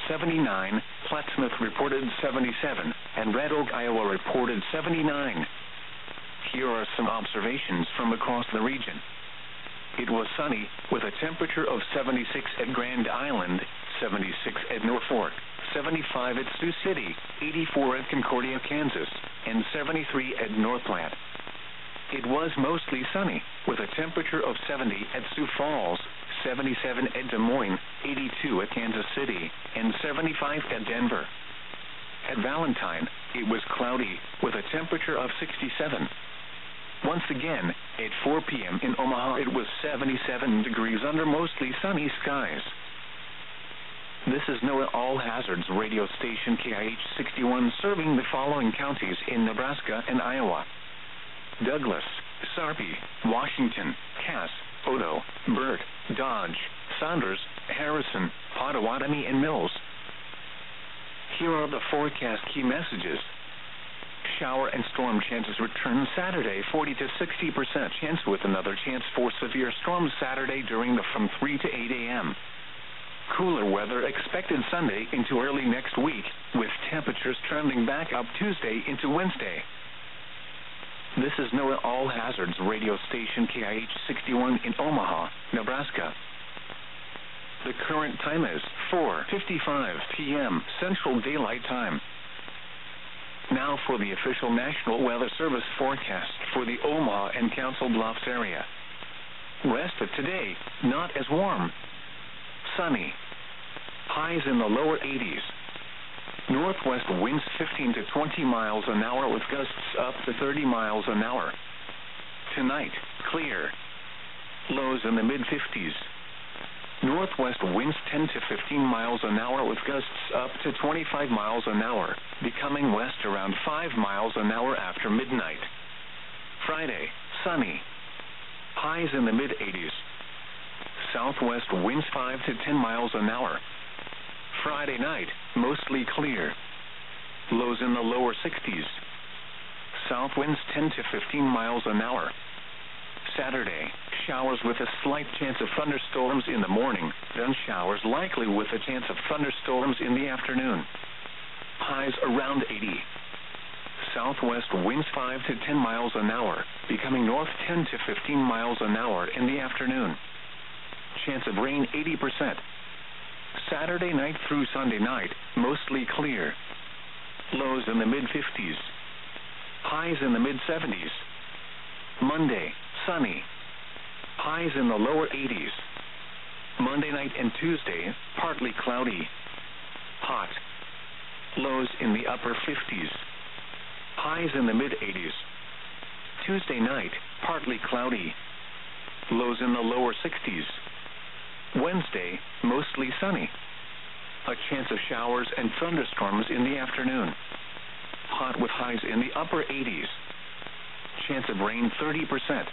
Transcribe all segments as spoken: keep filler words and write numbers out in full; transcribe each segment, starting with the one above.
seventy-nine, Plattsmouth reported seventy-seven, and Red Oak, Iowa reported seventy-nine. Here are some observations from across the region. It was sunny, with a temperature of seventy-six at Grand Island, seventy-six at Norfolk, seventy-five at Sioux City, eighty-four at Concordia, Kansas, and seventy-three at North Platte. It was mostly sunny, with a temperature of seventy at Sioux Falls, seventy-seven at Des Moines, eighty-two at Kansas City, and seventy-five at Denver. At Valentine, it was cloudy, with a temperature of sixty-seven. Once again, at four p m in Omaha, it was seventy-seven degrees under mostly sunny skies. This is NOAA All Hazards radio station K I H sixty-one, serving the following counties in Nebraska and Iowa: Douglas, Sarpy, Washington, Cass, Odo, Burt, Dodge, Saunders, Harrison, Pottawatomie, and Mills. Here are the forecast key messages. Shower and storm chances return Saturday, forty to sixty percent chance, with another chance for severe storms Saturday during the from three to eight a m Cooler weather expected Sunday into early next week, with temperatures trending back up Tuesday into Wednesday. This is NOAA All Hazards radio station K I H sixty-one in Omaha, Nebraska. The current time is four fifty-five p m Central Daylight Time. Now for the official National Weather Service forecast for the Omaha and Council Bluffs area. Rest of today, not as warm. Sunny. Highs in the lower eighties. Northwest winds fifteen to twenty miles an hour, with gusts up to thirty miles an hour. Tonight, clear. Lows in the mid fifties. Northwest winds ten to fifteen miles an hour, with gusts up to twenty-five miles an hour, becoming west around five miles an hour after midnight. Friday, sunny. Highs in the mid eighties. Southwest winds five to ten miles an hour. Friday night, mostly clear. Lows in the lower sixties. South winds ten to fifteen miles an hour. Saturday, showers with a slight chance of thunderstorms in the morning, then showers likely with a chance of thunderstorms in the afternoon. Highs around eighty. Southwest winds five to ten miles an hour, becoming north ten to fifteen miles an hour in the afternoon. Chance of rain eighty percent. Saturday night through Sunday night, mostly clear. Lows in the mid fifties. Highs in the mid seventies. Monday, sunny. Highs in the lower eighties. Monday night and Tuesday, partly cloudy. Hot. Lows in the upper fifties. Highs in the mid eighties. Tuesday night, partly cloudy. Lows in the lower sixties. Wednesday, mostly sunny. A chance of showers and thunderstorms in the afternoon. Hot with highs in the upper eighties. Chance of rain thirty percent.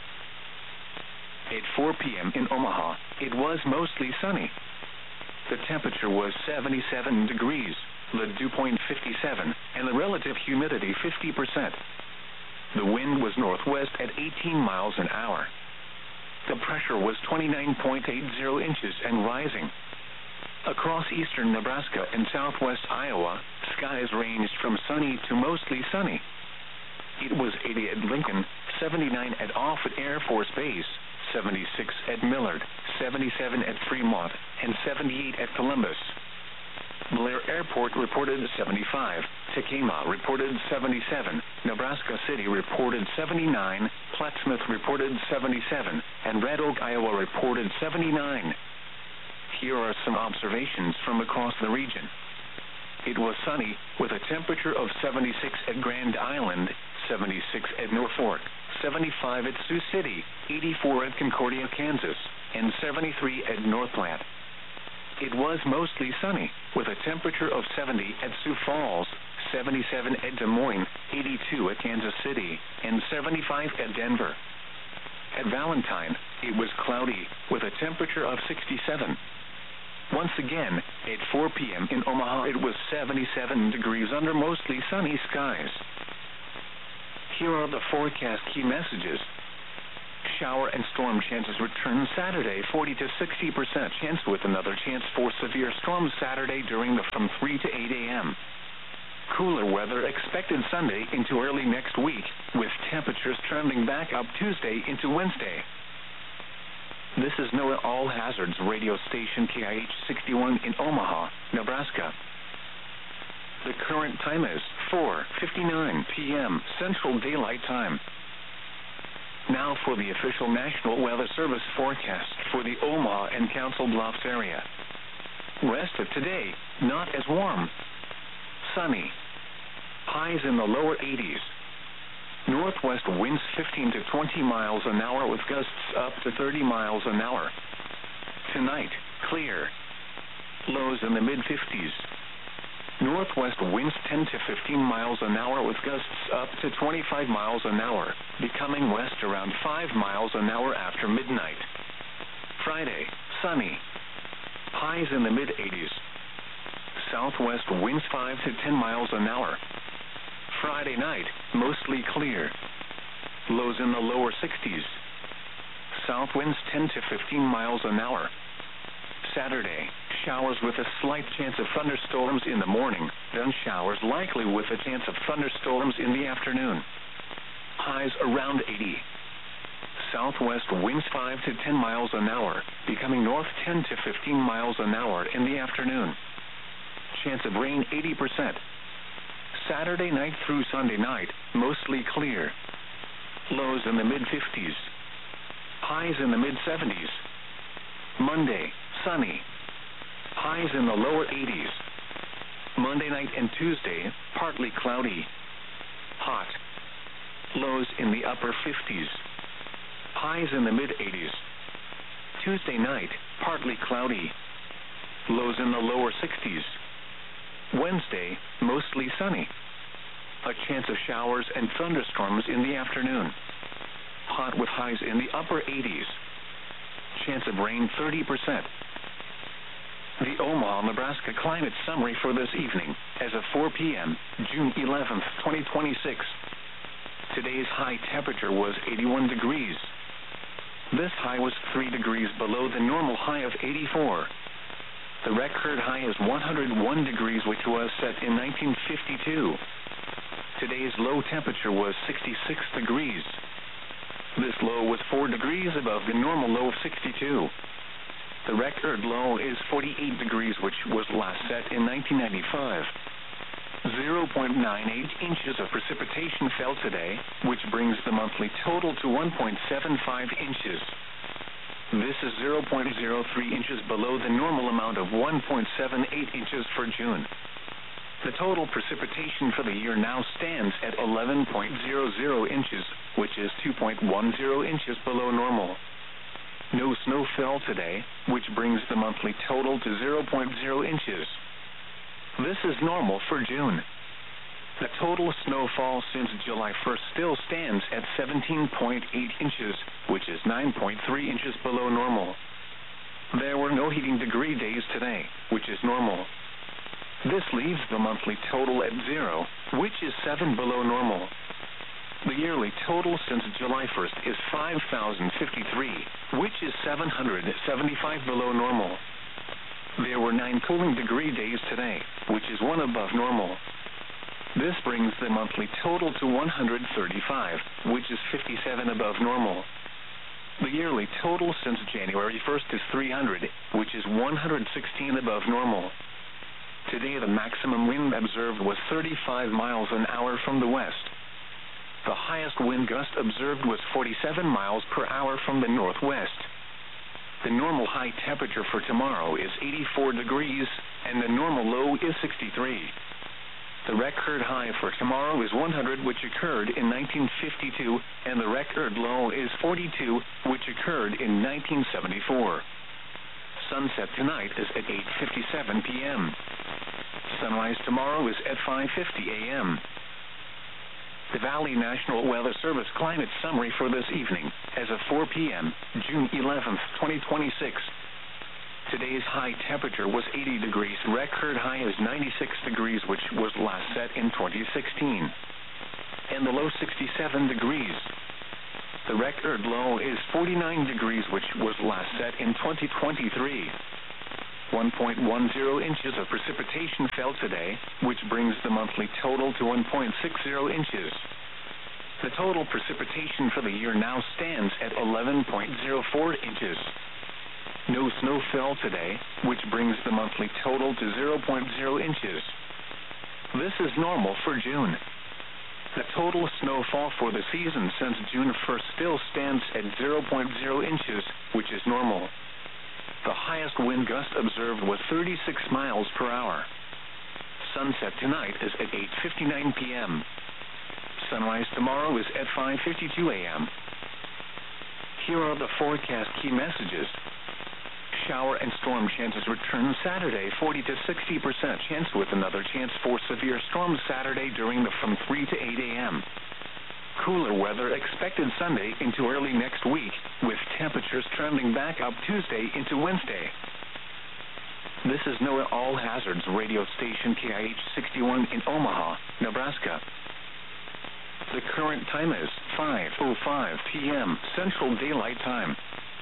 At four p m in Omaha, it was mostly sunny. The temperature was seventy-seven degrees, the dew point fifty-seven, and the relative humidity fifty percent. The wind was northwest at eighteen miles an hour. The pressure was twenty-nine point eight zero inches and rising. Across eastern Nebraska and southwest Iowa, skies ranged from sunny to mostly sunny. It was eighty at Lincoln, seventy-nine at Offutt Air Force Base, seventy-six at Millard, seventy-seven at Fremont, and seventy-eight at Columbus. Blair Airport reported seventy-five, Tekamah reported seventy-seven, Nebraska City reported seventy-nine, Plattsmouth reported seventy-seven, and Red Oak, Iowa reported seventy-nine. Here are some observations from across the region. It was sunny, with a temperature of seventy-six at Grand Island, seventy-six at Norfolk, seventy-five at Sioux City, eighty-four at Concordia, Kansas, and seventy-three at North Platte. It was mostly sunny, with a temperature of seventy at Sioux Falls, seventy-seven at Des Moines, eighty-two at Kansas City, and seventy-five at Denver. At Valentine, it was cloudy, with a temperature of sixty-seven. Once again, at four p m in Omaha, it was seventy-seven degrees under mostly sunny skies. Here are the forecast key messages. shower and storm chances return Saturday, forty to sixty percent chance, with another chance for severe storms Saturday during the from three to eight a m Cooler weather expected Sunday into early next week, with temperatures trending back up Tuesday into Wednesday. This is NOAA All Hazards radio station K I H sixty-one in Omaha, Nebraska. The current time is four fifty-nine p m Central Daylight Time. Now for the official National Weather Service forecast for the Omaha and Council Bluffs area. Rest of today, not as warm. Sunny. Highs in the lower eighties. Northwest winds fifteen to twenty miles an hour with gusts up to thirty miles an hour. Tonight, clear. Lows in the mid fifties. Northwest winds ten to fifteen miles an hour with gusts up to twenty-five miles an hour, becoming west around five miles an hour after midnight. Friday, sunny. Highs in the mid eighties. Southwest winds five to ten miles an hour. Friday night, mostly clear. Lows in the lower sixties. South winds ten to fifteen miles an hour. Saturday, showers with a slight chance of thunderstorms in the morning, then showers likely with a chance of thunderstorms in the afternoon. Highs around eighty. Southwest winds five to ten miles an hour, becoming north ten to fifteen miles an hour in the afternoon. Chance of rain eighty percent. Saturday night through Sunday night, mostly clear. Lows in the mid fifties. Highs in the mid seventies. Monday, sunny. Highs in the lower eighties. Monday night and Tuesday, partly cloudy. Hot. Lows in the upper fifties. Highs in the mid eighties. Tuesday night, partly cloudy. Lows in the lower sixties. Wednesday, mostly sunny. A chance of showers and thunderstorms in the afternoon. Hot with highs in the upper eighties. Chance of rain thirty percent. The Omaha, Nebraska climate summary for this evening, as of four p m, June eleventh, twenty twenty-six. Today's high temperature was eighty-one degrees. This high was three degrees below the normal high of eighty-four. The record high is one hundred one degrees, which was set in nineteen fifty-two. Today's low temperature was sixty-six degrees. This low was four degrees above the normal low of sixty-two. The record low is forty-eight degrees, which was last set in nineteen ninety-five. zero point nine eight inches of precipitation fell today, which brings the monthly total to one point seven five inches. This is zero point zero three inches below the normal amount of one point seven eight inches for June. The total precipitation for the year now stands at eleven point zero zero inches, which is two point one zero inches below normal. No snow fell today, which brings the monthly total to zero point zero inches. This is normal for June. The total snowfall since July first still stands at seventeen point eight inches, which is nine point three inches below normal. There were no heating degree days today, which is normal. This leaves the monthly total at zero, which is seven below normal. The yearly total since July first is five thousand fifty-three, which is seven hundred seventy-five below normal. There were nine cooling degree days today, which is one above normal. This brings the monthly total to one hundred thirty-five, which is fifty-seven above normal. The yearly total since January first is three hundred, which is one hundred sixteen above normal. Today the maximum wind observed was thirty-five miles an hour from the west. The highest wind gust observed was forty-seven miles per hour from the northwest. The normal high temperature for tomorrow is eighty-four degrees, and the normal low is sixty-three. The record high for tomorrow is one hundred, which occurred in nineteen fifty-two, and the record low is forty-two, which occurred in nineteen seventy-four. Sunset tonight is at eight fifty-seven p m Sunrise tomorrow is at five fifty a m The Valley National Weather Service climate summary for this evening, as of four p m, June eleventh, twenty twenty-six. Today's high temperature was eighty degrees. Record high is ninety-six degrees, which was last set in twenty sixteen. And the low sixty-seven degrees. The record low is forty-nine degrees, which was last set in twenty twenty-three. one point one zero inches of precipitation fell today, which brings the monthly total to one point six zero inches. The total precipitation for the year now stands at eleven point zero four inches. No snow fell today, which brings the monthly total to zero point zero inches. This is normal for June. The total snowfall for the season since June first still stands at zero point zero inches, which is normal. The highest wind gust observed was thirty-six miles per hour. Sunset tonight is at eight fifty-nine p m Sunrise tomorrow is at five fifty-two a m Here are the forecast key messages. Shower and storm chances return Saturday, forty to sixty percent chance, with another chance for severe storms Saturday during the from three to eight a m Cooler weather expected Sunday into early next week, with temperatures trending back up Tuesday into Wednesday. This is NOAA All Hazards radio station K I H sixty-one in Omaha, Nebraska. The current time is five oh five p m Central Daylight Time.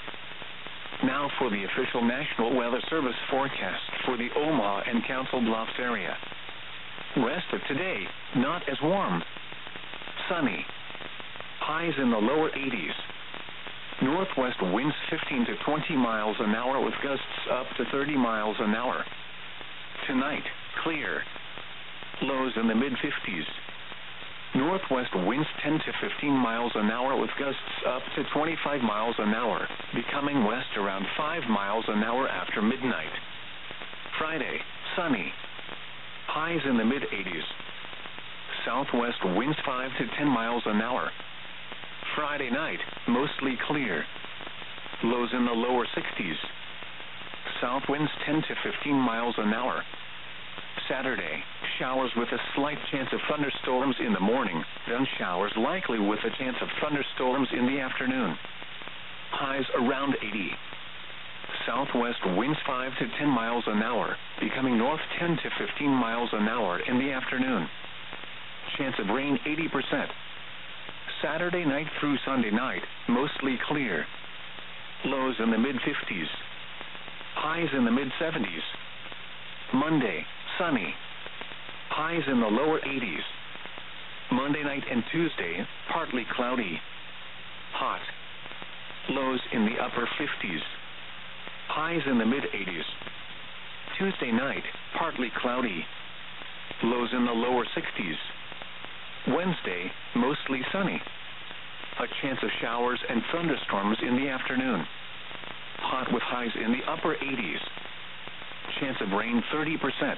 Now for the official National Weather Service forecast for the Omaha and Council Bluffs area. Rest of today, not as warm. Sunny. Highs in the lower eighties. Northwest winds fifteen to twenty miles an hour with gusts up to thirty miles an hour. Tonight, clear. Lows in the mid-fifties. Northwest winds ten to fifteen miles an hour with gusts up to twenty-five miles an hour, becoming west around five miles an hour after midnight. Friday, sunny. Highs in the mid-eighties. Southwest winds five to ten miles an hour. Friday night, mostly clear. Lows in the lower sixties. South winds ten to fifteen miles an hour. Saturday, showers with a slight chance of thunderstorms in the morning, then showers likely with a chance of thunderstorms in the afternoon. Highs around eighty. Southwest winds five to ten miles an hour, becoming north ten to fifteen miles an hour in the afternoon. Chance of rain eighty percent. Saturday night through Sunday night, mostly clear. Lows in the mid-fifties. Highs in the mid-seventies. Monday, sunny. Highs in the lower eighties. Monday night and Tuesday, partly cloudy. Hot. Lows in the upper fifties. Highs in the mid-eighties. Tuesday night, partly cloudy. Lows in the lower sixties. Wednesday, mostly sunny. A chance of showers and thunderstorms in the afternoon. Hot with highs in the upper eighties. Chance of rain thirty percent.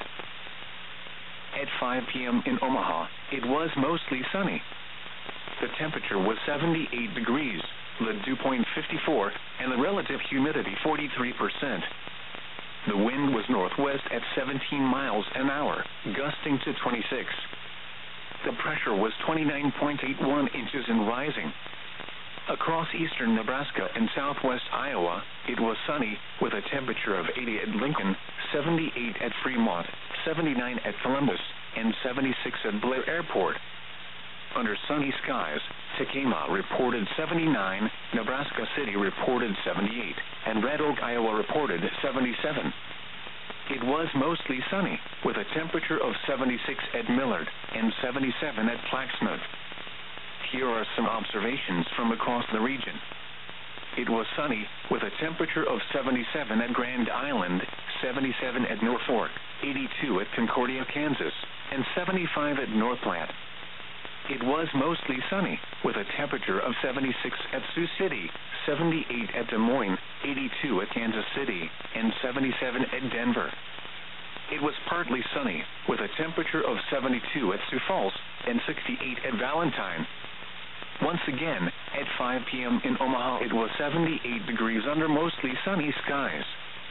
At five p m in Omaha, it was mostly sunny. The temperature was seventy-eight degrees, the dew point fifty-four, and the relative humidity forty-three percent. The wind was northwest at seventeen miles an hour, gusting to twenty-six. The pressure was twenty-nine point eight one inches and rising. Across eastern Nebraska and southwest Iowa, it was sunny, with a temperature of eighty at Lincoln, seventy-eight at Fremont, seventy-nine at Columbus, and seventy-six at Blair Airport. Under sunny skies, Tekamah reported seventy-nine, Nebraska City reported seventy-eight, and Red Oak, Iowa reported seventy-seven. It was mostly sunny, with a temperature of seventy-six at Millard and seventy-seven at Plaxmouth. Here are some observations from across the region. It was sunny, with a temperature of seventy-seven at Grand Island, seventy-seven at Norfolk, eighty-two at Concordia, Kansas, and seventy-five at North Platte. It was mostly sunny, with a temperature of seventy-six at Sioux City, seventy-eight at Des Moines, eighty-two at Kansas City, and seventy-seven at Denver. It was partly sunny, with a temperature of seventy-two at Sioux Falls and sixty-eight at Valentine. Once again, at five p m in Omaha, it was seventy-eight degrees under mostly sunny skies.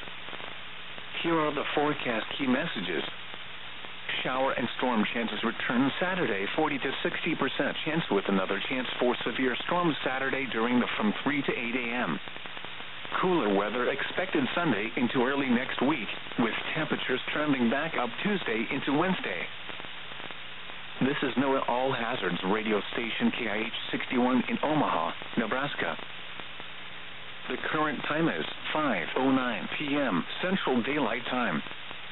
Here are the forecast key messages. Shower and storm chances return Saturday, forty to sixty percent chance, with another chance for severe storms Saturday during the from three to eight a m Cooler weather expected Sunday into early next week, with temperatures trending back up Tuesday into Wednesday. This is NOAA All Hazards radio station K I H sixty-one in Omaha, Nebraska. The current time is five oh nine p.m. Central Daylight Time.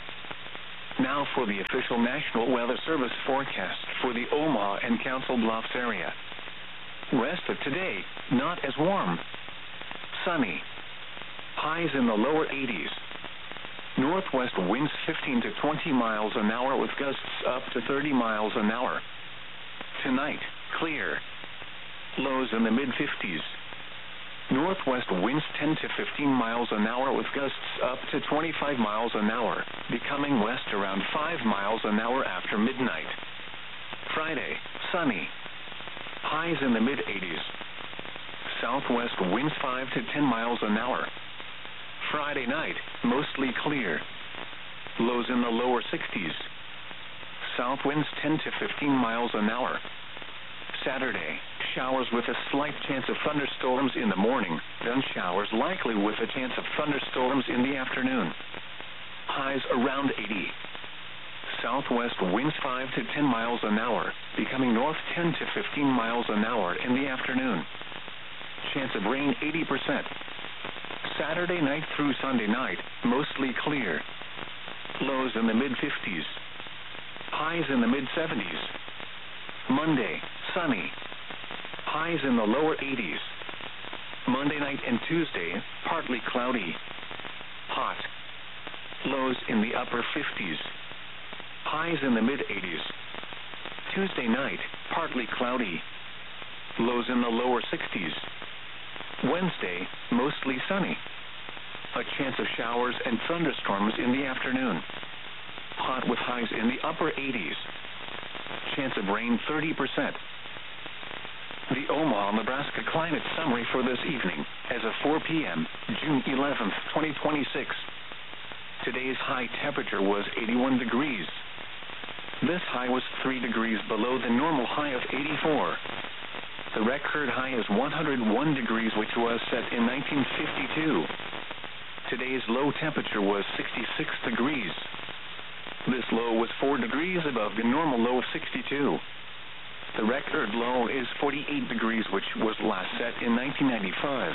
Now for the official National Weather Service forecast for the Omaha and Council Bluffs area. Rest of today, not as warm. Sunny. Highs in the lower eighties. Northwest winds fifteen to twenty miles an hour with gusts up to thirty miles an hour. Tonight, clear. Lows in the mid fifties. Northwest winds ten to fifteen miles an hour with gusts up to twenty-five miles an hour, becoming west around five miles an hour after midnight. Friday, sunny. Highs in the mid eighties. Southwest winds five to ten miles an hour. Friday night, mostly clear. Lows in the lower sixties. South winds ten to fifteen miles an hour. Saturday, showers with a slight chance of thunderstorms in the morning, then showers likely with a chance of thunderstorms in the afternoon. Highs around eighty. Southwest winds five to ten miles an hour, becoming north ten to fifteen miles an hour in the afternoon. Chance of rain eighty percent. Saturday night through Sunday night, mostly clear. Lows in the mid fifties. Highs in the mid seventies. Monday, sunny. Highs in the lower eighties. Monday night and Tuesday, partly cloudy. Hot. Lows in the upper fifties. Highs in the mid eighties. Tuesday night, partly cloudy. Lows in the lower sixties. Wednesday, mostly sunny. A chance of showers and thunderstorms in the afternoon. Hot with highs in the upper eighties. Chance of rain thirty percent. The Omaha, Nebraska climate summary for this evening as of four p.m., June eleventh, twenty twenty-six. Today's high temperature was eighty-one degrees. This high was three degrees below the normal high of eighty-four. The record high is one hundred one degrees, which was set in nineteen fifty-two. Today's low temperature was sixty-six degrees. This low was four degrees above the normal low of sixty-two. The record low is forty-eight degrees, which was last set in nineteen ninety-five.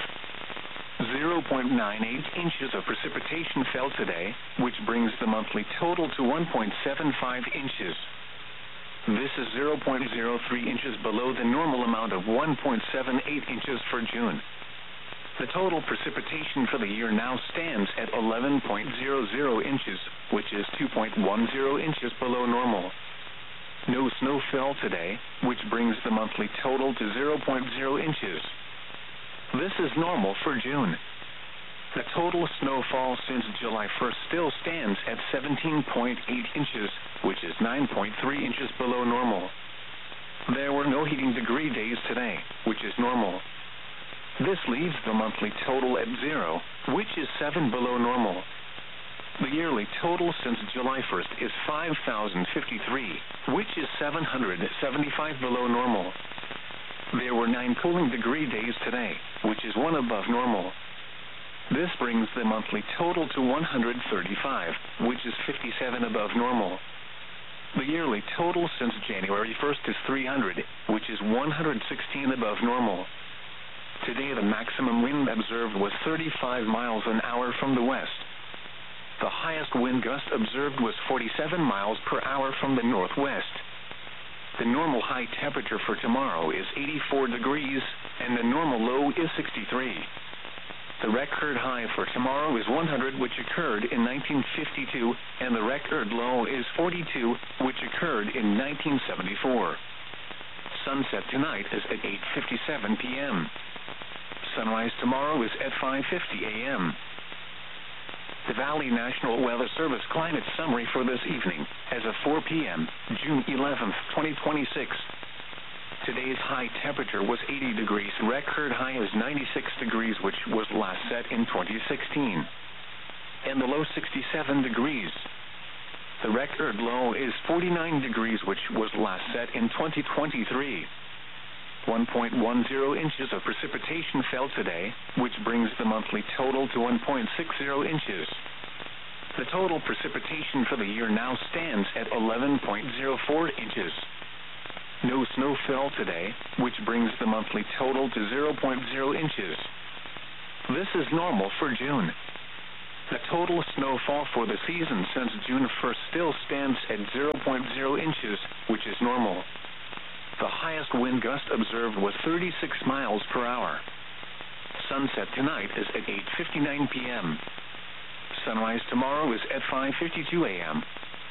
zero point nine eight inches of precipitation fell today, which brings the monthly total to one point seven five inches. This is zero point zero three inches below the normal amount of one point seven eight inches for June. The total precipitation for the year now stands at eleven point zero zero inches, which is two point one zero inches below normal. No snow fell today, which brings the monthly total to zero point zero inches. This is normal for June. The total snowfall since July first still stands at seventeen point eight inches, which is nine point three inches below normal. There were no heating degree days today, which is normal. This leaves the monthly total at zero, which is seven below normal. The yearly total since July first is five thousand fifty-three, which is seven hundred seventy-five below normal. There were nine cooling degree days today, which is one above normal. This brings the monthly total to one hundred thirty-five, which is fifty-seven above normal. The yearly total since January first is three hundred, which is one hundred sixteen above normal. Today the maximum wind observed was thirty-five miles an hour from the west. The highest wind gust observed was forty-seven miles per hour from the northwest. The normal high temperature for tomorrow is eighty-four degrees, and the normal low is sixty-three. The record high for tomorrow is one hundred, which occurred in nineteen fifty-two, and the record low is forty-two, which occurred in nineteen seventy-four. Sunset tonight is at eight fifty-seven p.m. Sunrise tomorrow is at five fifty a.m. The Valley National Weather Service climate summary for this evening as of four p.m., June eleventh, twenty twenty-six. Today's high temperature was eighty degrees. Record high is ninety-six degrees, which was last set in twenty sixteen. And the low sixty-seven degrees. The record low is forty-nine degrees, which was last set in twenty twenty-three. one point one zero inches of precipitation fell today, which brings the monthly total to one point six zero inches. The total precipitation for the year now stands at eleven point zero four inches. No snow fell today, which brings the monthly total to zero point zero inches. This is normal for June. The total snowfall for the season since June first still stands at zero point zero inches, which is normal. The highest wind gust observed was thirty-six miles per hour. Sunset tonight is at eight fifty-nine p m Sunrise tomorrow is at five fifty-two a m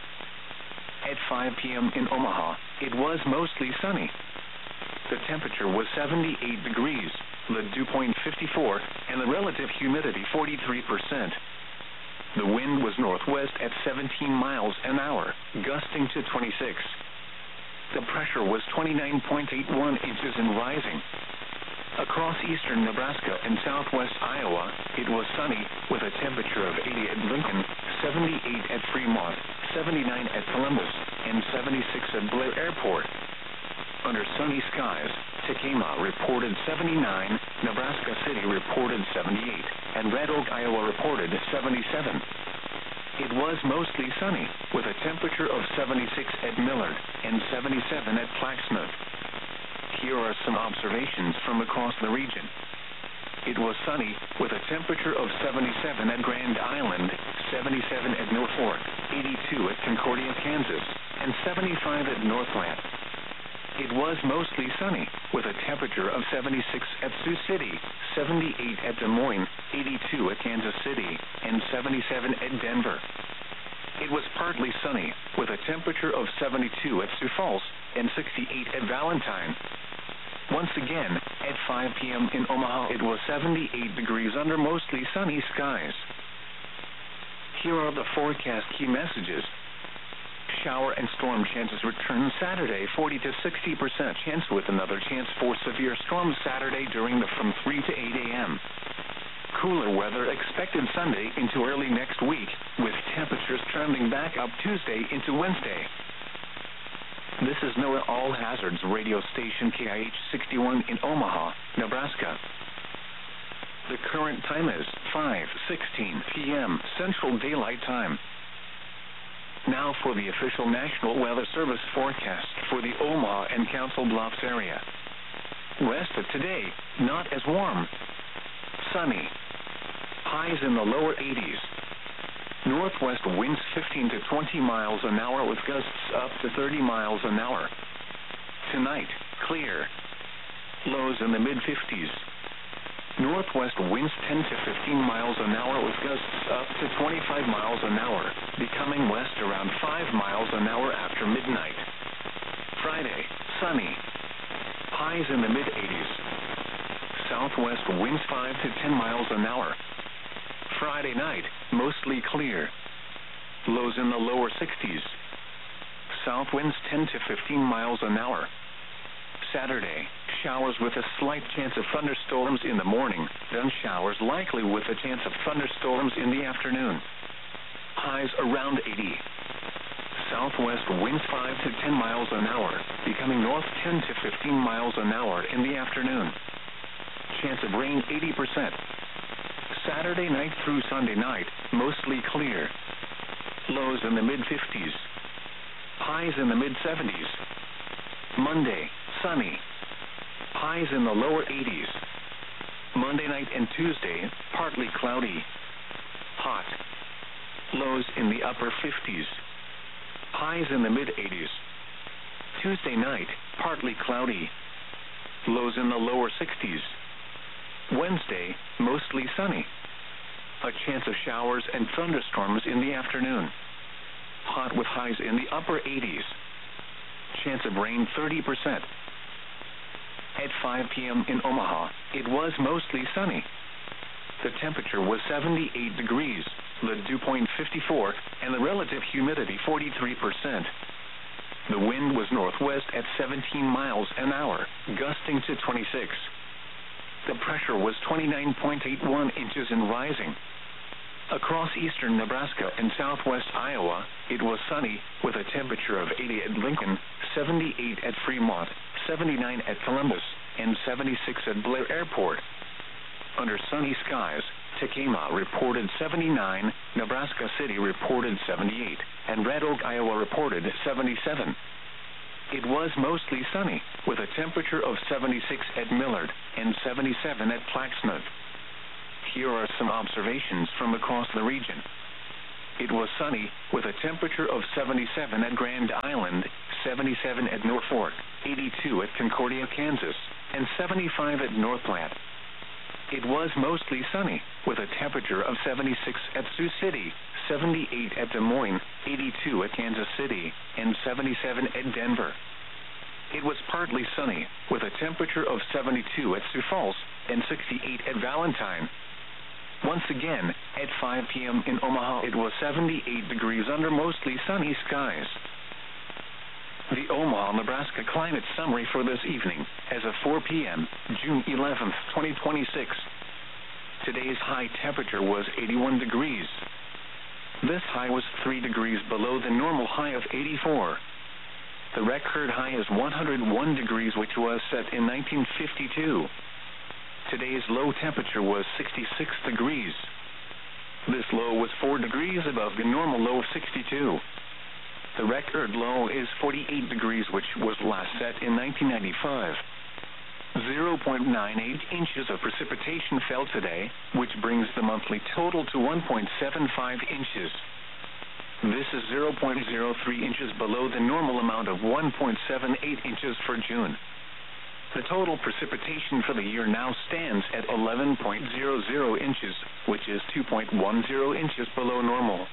At five p m in Omaha, it was mostly sunny. The temperature was seventy-eight degrees, the dew point fifty-four, and the relative humidity forty-three percent. The wind was northwest at seventeen miles an hour, gusting to twenty-six. The pressure was twenty-nine point eight one inches and rising. Across eastern Nebraska and southwest Iowa, it was sunny, with a temperature of eighty at Lincoln, seventy-eight at Fremont, seventy-nine at Columbus, and seventy-six at Blair Airport. Under sunny skies, Tekamah reported seventy-nine, Nebraska City reported seventy-eight, and Red Oak, Iowa reported seventy-seven. It was mostly sunny, with a temperature of seventy-six at Millard and seventy-seven at Plaquemine. Here are some observations from across the region. It was sunny, with a temperature of seventy-seven at Grand Island, seventy-seven at Mill Fork, eighty-two at Concordia, Kansas, and seventy-five at Northland. It was mostly sunny, with a temperature of seventy-six at Sioux City, seventy-eight at Des Moines, eighty-two at Kansas City, and seventy-seven at Denver. It was partly sunny, with a temperature of seventy-two at Sioux Falls and sixty-eight at Valentine. Once again, at five p m in Omaha, it was seventy-eight degrees under mostly sunny skies. Here are the forecast key messages. Shower and storm chances return Saturday, forty to sixty percent chance, with another chance for severe storms Saturday during the from three to eight a m Cooler weather expected Sunday into early next week, with temperatures trending back up Tuesday into Wednesday. This is NOAA All Hazards radio station K I H sixty-one in Omaha, Nebraska. The current time is five sixteen p m Central Daylight Time. Now for the official National Weather Service forecast for the Omaha and Council Bluffs area. West of today, not as warm. Sunny. Highs in the lower eighties. Northwest winds fifteen to twenty miles an hour with gusts up to thirty miles an hour. Tonight, clear. Lows in the mid fifties. Northwest winds ten to fifteen miles an hour with gusts up to twenty-five miles an hour, becoming west around five miles an hour after midnight. Friday, sunny. Highs in the mid eighties. Southwest winds five to ten miles an hour. Friday night, mostly clear. Lows in the lower sixties. South winds ten to fifteen miles an hour. Saturday, showers with a slight chance of thunderstorms in the morning, then showers likely with a chance of thunderstorms in the afternoon. Highs around eighty. Southwest winds five to ten miles an hour, becoming north ten to fifteen miles an hour in the afternoon. Chance of rain eighty percent. Saturday night through Sunday night, mostly clear. Lows in the mid fifties. Highs in the mid seventies. Monday, sunny. Highs in the lower eighties. Monday night and Tuesday, partly cloudy. Hot. Lows in the upper fifties. Highs in the mid eighties. Tuesday night, partly cloudy. Lows in the lower sixties. Wednesday, mostly sunny. A chance of showers and thunderstorms in the afternoon. Hot with highs in the upper eighties. Chance of rain thirty percent. At five p m in Omaha, it was mostly sunny. The temperature was seventy-eight degrees, the dew point fifty-four, and the relative humidity forty-three percent. The wind was northwest at seventeen miles an hour, gusting to twenty-six. The pressure was twenty-nine point eight one inches and rising. Across eastern Nebraska and southwest Iowa, it was sunny, with a temperature of eighty at Lincoln, seventy-eight at Fremont, seventy-nine at Columbus, and seventy-six at Blair Airport. Under sunny skies, Tekamah reported seventy-nine, Nebraska City reported seventy-eight, and Red Oak, Iowa reported seventy-seven. It was mostly sunny, with a temperature of seventy-six at Millard and seventy-seven at Plaxmouth. Here are some observations from across the region. It was sunny, with a temperature of seventy-seven at Grand Island, seventy-seven at Norfolk, eighty-two at Concordia, Kansas, and seventy-five at North Platte. It was mostly sunny, with a temperature of seventy-six at Sioux City, seventy-eight at Des Moines, eighty-two at Kansas City, and seventy-seven at Denver. It was partly sunny, with a temperature of seventy-two at Sioux Falls and sixty-eight at Valentine. Once again, at five p m in Omaha, it was seventy-eight degrees under mostly sunny skies. The Omaha, Nebraska climate summary for this evening, as of four p m, June eleventh, twenty twenty-six. Today's high temperature was eighty-one degrees. This high was three degrees below the normal high of eighty-four. The record high is one hundred one degrees, which was set in nineteen fifty-two. Today's low temperature was sixty-six degrees. This low was four degrees above the normal low of sixty-two. The record low is forty-eight degrees, which was last set in nineteen ninety-five. zero point nine eight inches of precipitation fell today, which brings the monthly total to one point seven five inches. This is zero point zero three inches below the normal amount of one point seven eight inches for June. The total precipitation for the year now stands at eleven point zero zero inches, which is two point one zero inches below normal.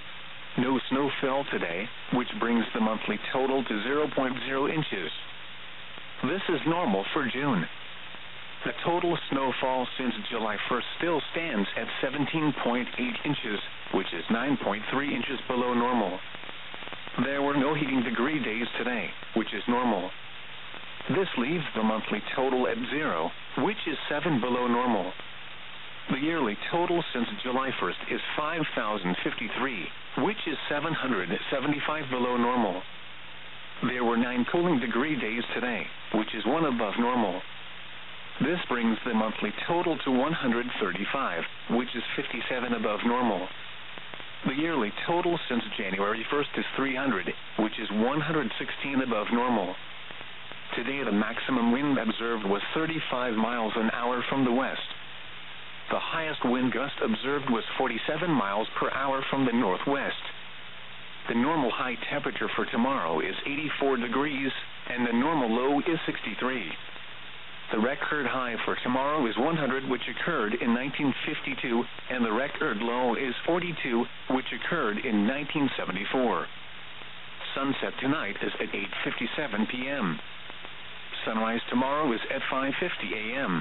No snow fell today, which brings the monthly total to zero point zero inches. This is normal for June. The total snowfall since July first still stands at seventeen point eight inches, which is nine point three inches below normal. There were no heating degree days today, which is normal. This leaves the monthly total at zero, which is seven below normal. The yearly total since July first is five thousand fifty-three, which is seven hundred seventy-five below normal. There were nine cooling degree days today, which is one above normal. This brings the monthly total to one hundred thirty-five, which is fifty-seven above normal. The yearly total since January first is three hundred, which is one hundred sixteen above normal. Today the maximum wind observed was thirty-five miles an hour from the west. The highest wind gust observed was forty-seven miles per hour from the northwest. The normal high temperature for tomorrow is eighty-four degrees, and the normal low is sixty-three. The record high for tomorrow is one hundred, which occurred in nineteen fifty-two, and the record low is forty-two, which occurred in nineteen seventy-four. Sunset tonight is at eight fifty-seven p m Sunrise tomorrow is at five fifty a m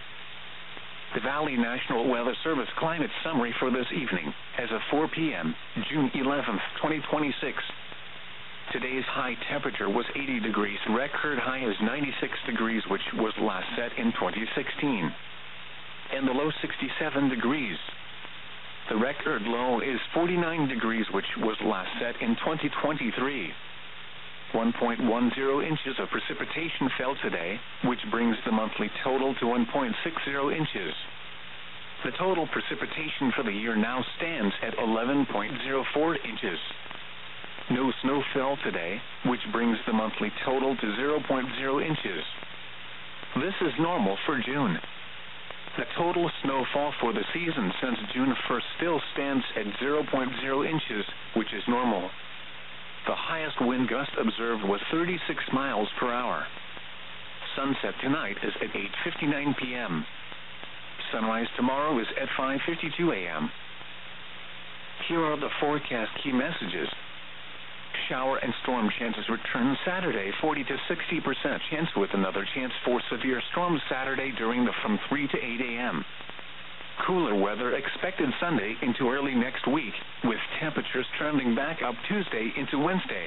The Valley National Weather Service climate summary for this evening, as of four p m, June eleventh, twenty twenty-six. Today's high temperature was eighty degrees. Record high is ninety-six degrees, which was last set in twenty sixteen. And the low sixty-seven degrees. The record low is forty-nine degrees, which was last set in twenty twenty-three. one point one zero inches of precipitation fell today, which brings the monthly total to one point six zero inches. The total precipitation for the year now stands at eleven point zero four inches. No snow fell today, which brings the monthly total to zero point zero inches. This is normal for June. The total snowfall for the season since June first still stands at zero point zero inches, which is normal. The highest wind gust observed was thirty-six miles per hour. Sunset tonight is at eight fifty-nine p m Sunrise tomorrow is at five fifty-two a m Here are the forecast key messages. Shower and storm chances return Saturday, forty to sixty percent chance, with another chance for severe storms Saturday during the from three to eight a m Cooler weather expected Sunday into early next week, with temperatures trending back up Tuesday into Wednesday.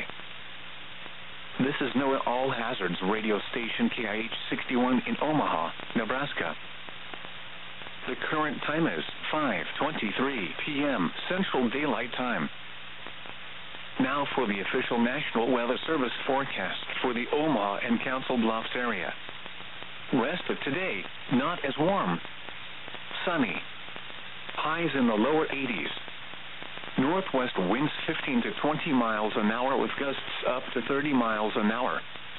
This is NOAA All Hazards radio station K I H sixty-one in Omaha, Nebraska. The current time is five twenty-three p m Central Daylight Time. Now for the official National Weather Service forecast for the Omaha and Council Bluffs area. Rest of today, not as warm. Sunny. Highs in the lower eighties. Northwest winds fifteen to twenty miles an hour with gusts up to thirty miles an hour.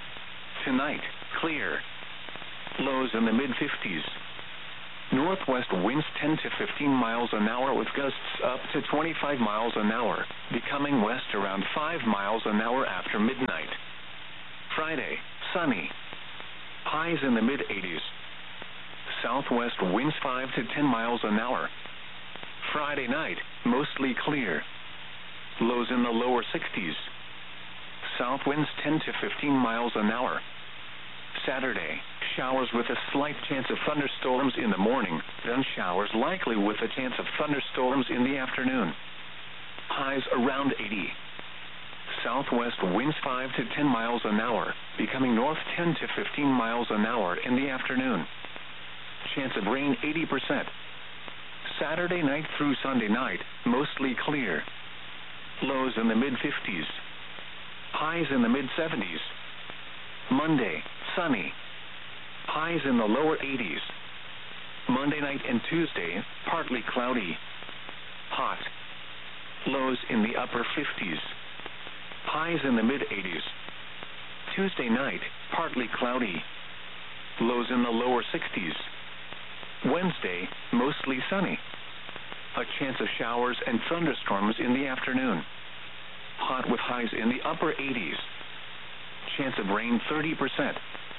Tonight, clear. Lows in the mid fifties. Northwest winds ten to fifteen miles an hour with gusts up to twenty-five miles an hour, becoming west around five miles an hour after midnight. Friday, sunny. Highs in the mid eighties. Southwest winds five to ten miles an hour. Friday night, mostly clear. Lows in the lower sixties. South winds ten to fifteen miles an hour. Saturday, showers with a slight chance of thunderstorms in the morning, then showers likely with a chance of thunderstorms in the afternoon. Highs around eighty. Southwest winds five to ten miles an hour, becoming north ten to fifteen miles an hour in the afternoon. Chance of rain eighty percent. Saturday night through Sunday night, mostly clear. Lows in the mid fifties. Highs in the mid seventies. Monday, sunny. Highs in the lower eighties. Monday night and Tuesday, partly cloudy. Hot. Lows in the upper fifties. Highs in the mid eighties. Tuesday night, partly cloudy. Lows in the lower sixties. Wednesday, mostly sunny. A chance of showers and thunderstorms in the afternoon. Hot with highs in the upper eighties. Chance of rain thirty percent.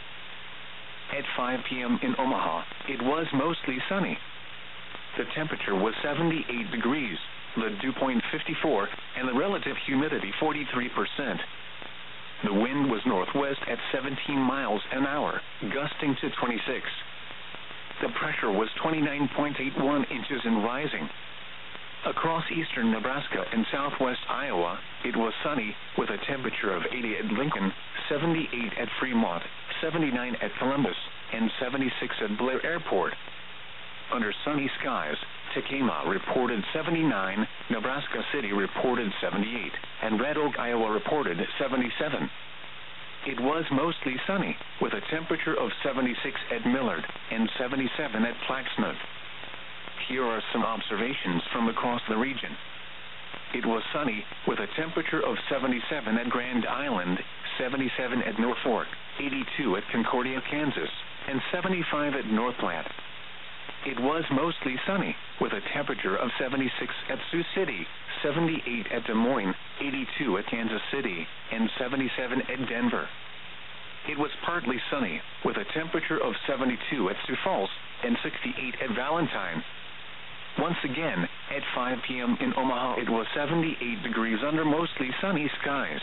At five p.m. in Omaha, it was mostly sunny. The temperature was seventy-eight degrees, the dew point fifty-four, and the relative humidity forty-three percent. The wind was northwest at seventeen miles an hour, gusting to twenty-six. The pressure was twenty-nine point eight one inches and rising. Across eastern Nebraska and southwest Iowa, it was sunny, with a temperature of eighty at Lincoln, seventy-eight at Fremont, seventy-nine at Columbus, and seventy-six at Blair Airport. Under sunny skies, Tekamah reported seventy-nine, Nebraska City reported seventy-eight, and Red Oak, Iowa reported seventy-seven. It was mostly sunny, with a temperature of seventy-six at Millard and seventy-seven at Plaxmouth. Here are some observations from across the region. It was sunny, with a temperature of seventy-seven at Grand Island, seventy-seven at North Fork, eighty-two at Concordia, Kansas, and seventy-five at North Platte. It was mostly sunny, with a temperature of seventy-six at Sioux City, seventy-eight at Des Moines, eighty-two at Kansas City, and seventy-seven at Denver. It was partly sunny, with a temperature of seventy-two at Sioux Falls and sixty-eight at Valentine. Once again, at five p.m. in Omaha, it was seventy-eight degrees under mostly sunny skies.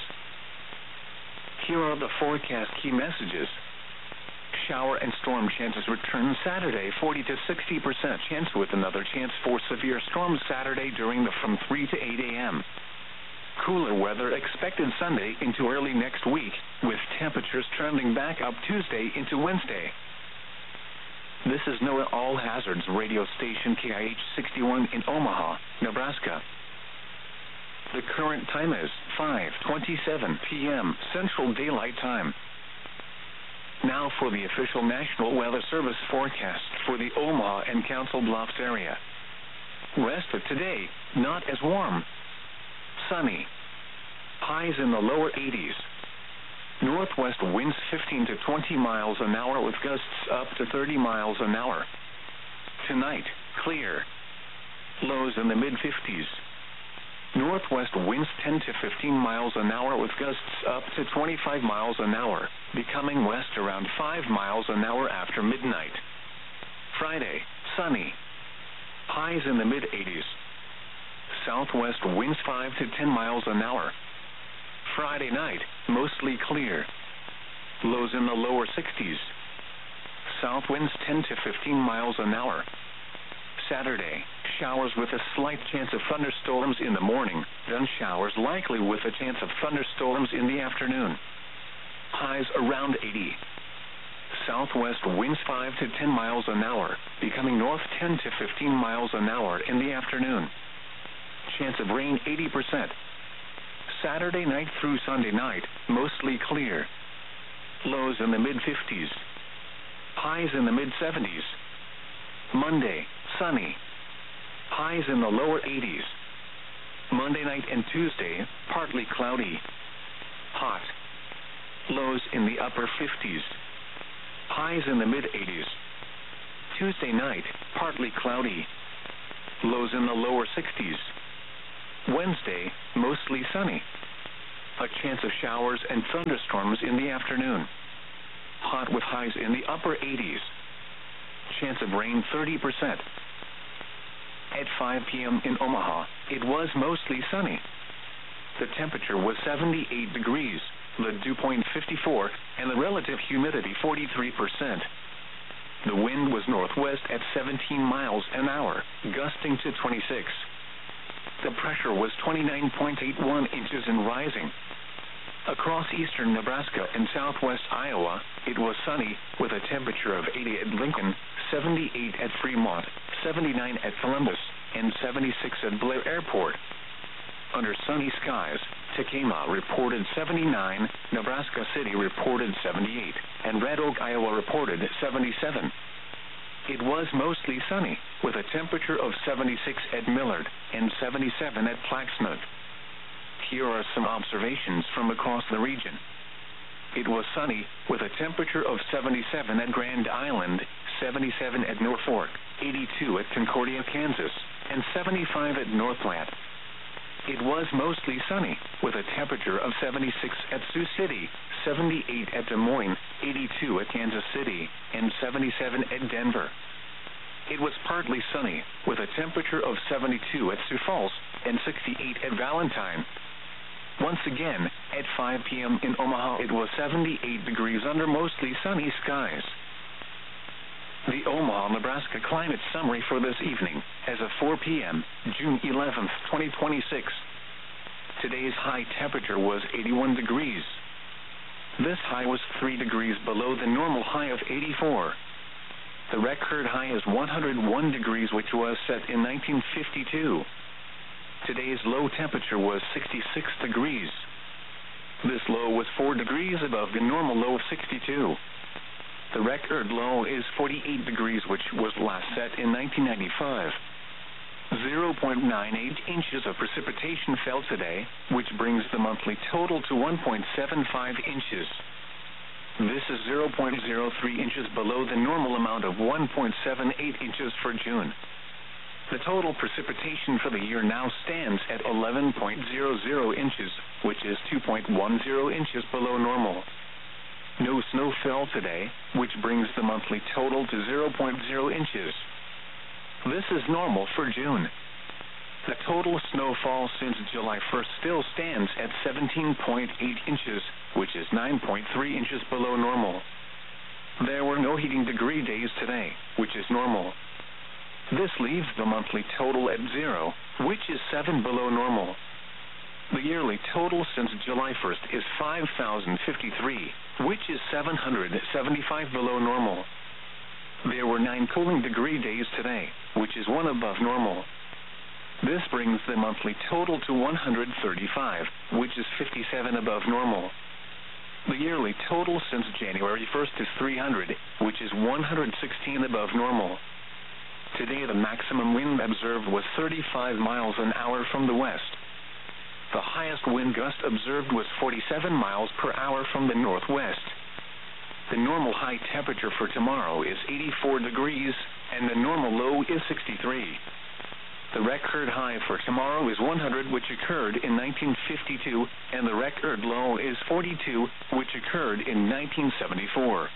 Here are the forecast key messages. Shower and storm chances return Saturday, forty to sixty percent chance, with another chance for severe storms Saturday during the from three to eight a.m. Cooler weather expected Sunday into early next week, with temperatures trending back up Tuesday into Wednesday. This is NOAA All Hazards radio station K I H sixty-one in Omaha, Nebraska. The current time is five twenty-seven p.m. Central Daylight Time. Now for the official National Weather Service forecast for the Omaha and Council Bluffs area. Rest of today, not as warm. Sunny. Highs in the lower eighties. Northwest winds fifteen to twenty miles an hour with gusts up to thirty miles an hour. Tonight, clear. Lows in the mid fifties. Northwest winds ten to fifteen miles an hour with gusts up to twenty-five miles an hour, becoming west around five miles an hour after midnight. Friday, sunny. Highs in the mid eighties. Southwest winds five to ten miles an hour. Friday night, mostly clear. Lows in the lower sixties. South winds ten to fifteen miles an hour. Saturday, showers with a slight chance of thunderstorms in the morning, then showers likely with a chance of thunderstorms in the afternoon. Highs around eighty. Southwest winds five to ten miles an hour, becoming north ten to fifteen miles an hour in the afternoon. Chance of rain eighty percent. Saturday night through Sunday night, mostly clear. Lows in the mid fifties. Highs in the mid seventies. Monday, sunny. Highs in the lower eighties. Monday night and Tuesday, partly cloudy. Hot. lows in the upper fifties. Highs in the mid-eighties. Tuesday night, partly cloudy. Lows in the lower sixties. Wednesday, mostly sunny. A chance of showers and thunderstorms in the afternoon. Hot with highs in the upper eighties. Chance of rain thirty percent. At five p.m. in Omaha, it was mostly sunny. The temperature was seventy-eight degrees, the dew point fifty-four, and the relative humidity forty-three percent. The wind was northwest at seventeen miles an hour, gusting to twenty-six. The pressure was twenty-nine point eight one inches and rising. Across eastern Nebraska and southwest Iowa, it was sunny, with a temperature of eighty at Lincoln, seventy-eight at Fremont, seventy-nine at Columbus, and seventy-six at Blair Airport. Under sunny skies, Tekamah reported seventy-nine, Nebraska City reported seventy-eight, and Red Oak, Iowa reported seventy-seven. It was mostly sunny, with a temperature of seventy-six at Millard and seventy-seven at Plaxmouth. Here are some observations from across the region. It was sunny, with a temperature of seventy-seven at Grand Island, seventy-seven at Norfolk, eighty-two at Concordia, Kansas, and seventy-five at Northland. It was mostly sunny, with a temperature of seventy-six at Sioux City, seventy-eight at Des Moines, eighty-two at Kansas City, and seventy-seven at Denver. It was partly sunny, with a temperature of seventy-two at Sioux Falls and sixty-eight at Valentine. Once again, at five p.m. in Omaha, it was seventy-eight degrees under mostly sunny skies. The Omaha, Nebraska climate summary for this evening, as of four p.m., June eleventh, twenty twenty-six. Today's high temperature was eighty-one degrees. This high was three degrees below the normal high of eighty-four. The record high is one hundred one degrees, which was set in nineteen fifty-two. Today's low temperature was sixty-six degrees. This low was four degrees above the normal low of sixty-two. The record low is forty-eight degrees, which was last set in nineteen ninety-five. zero point nine eight inches of precipitation fell today, which brings the monthly total to one point seven five inches. This is zero point zero three inches below the normal amount of one point seven eight inches for June. The total precipitation for the year now stands at eleven point zero zero inches, which is two point one zero inches below normal. No snow fell today, which brings the monthly total to zero point zero inches. This is normal for June. The total snowfall since July first still stands at seventeen point eight inches, which is nine point three inches below normal. There were no heating degree days today, which is normal. This leaves the monthly total at zero, which is seven below normal. The yearly total since July first is five thousand fifty-three, which is seven hundred seventy-five below normal. There were nine cooling degree days today, which is one above normal. This brings the monthly total to one hundred thirty-five, which is fifty-seven above normal. The yearly total since January first is three hundred, which is one hundred sixteen above normal. Today the maximum wind observed was thirty-five miles an hour from the west. The highest wind gust observed was forty-seven miles per hour from the northwest. The normal high temperature for tomorrow is eighty-four degrees, and the normal low is sixty-three. The record high for tomorrow is one hundred, which occurred in nineteen fifty-two, and the record low is forty-two, which occurred in nineteen seventy-four.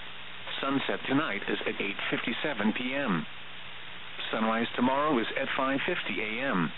Sunset tonight is at eight fifty-seven p.m. Sunrise tomorrow is at five fifty a.m.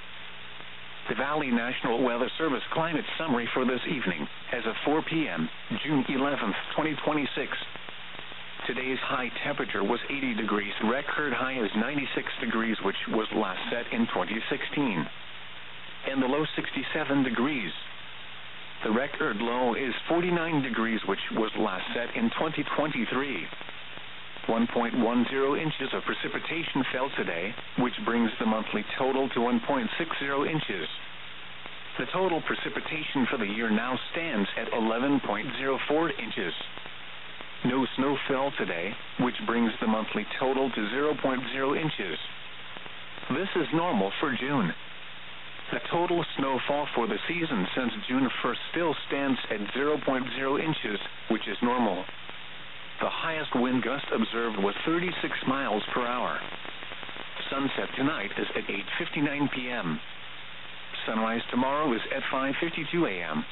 The Valley National Weather Service climate summary for this evening, as of four p.m., June eleventh, twenty twenty-six. Today's high temperature was eighty degrees. Record high is ninety-six degrees, which was last set in twenty sixteen. And the low sixty-seven degrees. The record low is forty-nine degrees, which was last set in twenty twenty-three. one point one zero inches of precipitation fell today, which brings the monthly total to one point six zero inches. The total precipitation for the year now stands at eleven point zero four inches. No snow fell today, which brings the monthly total to zero point zero inches. This is normal for June. The total snowfall for the season since June first still stands at zero point zero inches, which is normal. The highest wind gust observed was thirty-six miles per hour. Sunset tonight is at eight fifty-nine p.m. Sunrise tomorrow is at five fifty-two a.m.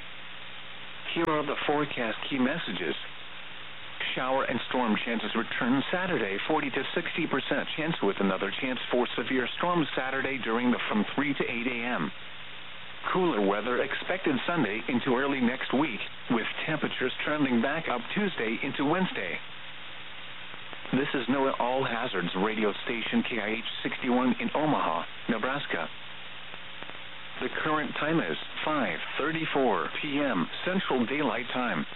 Here are the forecast key messages. Shower and storm chances return Saturday, forty to sixty percent chance with another chance for severe storms Saturday during the from three to eight a.m. Cooler weather expected Sunday into early next week, with temperatures trending back up Tuesday into Wednesday. This is NOAA All Hazards radio station K I H sixty-one in Omaha, Nebraska. The current time is five thirty-four p.m. Central Daylight Time.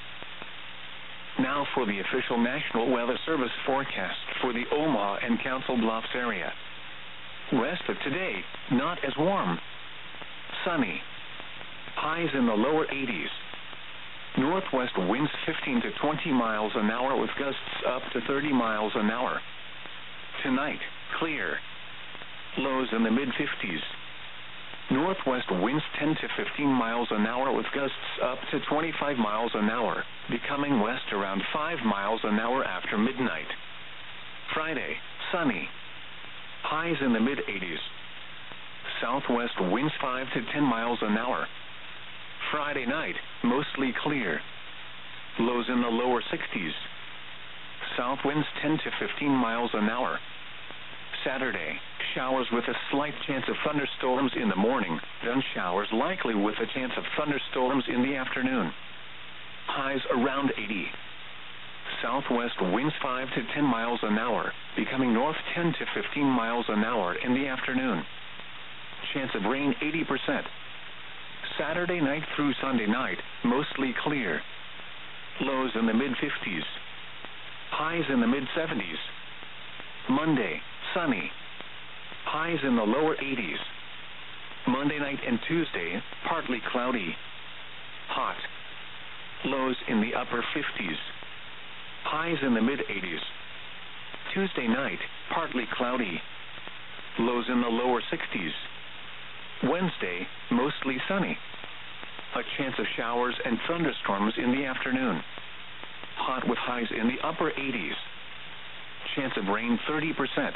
Now for the official National Weather Service forecast for the Omaha and Council Bluffs area. Rest of today, not as warm. Sunny. Highs in the lower eighties. Northwest winds fifteen to twenty miles an hour with gusts up to thirty miles an hour. Tonight, clear. Lows in the mid fifties. Northwest winds ten to fifteen miles an hour with gusts up to twenty-five miles an hour, becoming west around five miles an hour after midnight. Friday, sunny. Highs in the mid eighties. Southwest winds five to ten miles an hour. Friday night, mostly clear. Lows in the lower sixties. South winds ten to fifteen miles an hour. Saturday, showers with a slight chance of thunderstorms in the morning, then showers likely with a chance of thunderstorms in the afternoon. Highs around eighty. Southwest winds five to ten miles an hour, becoming north ten to fifteen miles an hour in the afternoon. Chance of rain eighty percent. Saturday night through Sunday night, mostly clear. Lows in the mid fifties. Highs in the mid seventies. Monday, sunny. Highs in the lower eighties. Monday night and Tuesday, partly cloudy. Hot. Lows in the upper fifties. Highs in the mid eighties. Tuesday night, partly cloudy. Lows in the lower sixties. Wednesday, mostly sunny. A chance of showers and thunderstorms in the afternoon. Hot with highs in the upper eighties. Chance of rain thirty percent.